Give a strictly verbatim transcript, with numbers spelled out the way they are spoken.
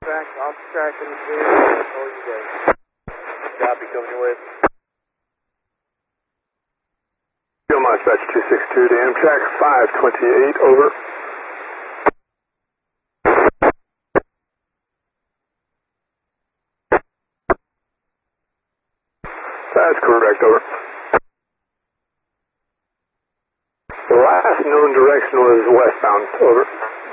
track, off the track in the clear. That's all you guys. Copy, coming your way. Field Dispatch two six two to Amtrak five twenty-eight, over. That's correct, over. The last known direction was westbound, over.